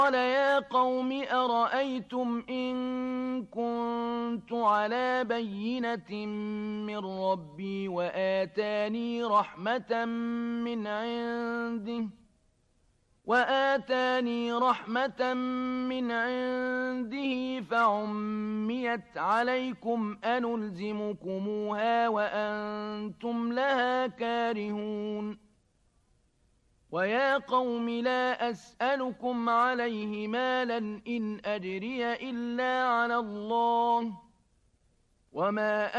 قال يا قوم أرأيتم إن كنت على بينة من ربي وآتاني رحمة من عنده فعميت عليكم أنلزمكموها وأنتم لها كارهون ويا قوم لا أسألكم عليه مالا إن أجري إلا على الله وما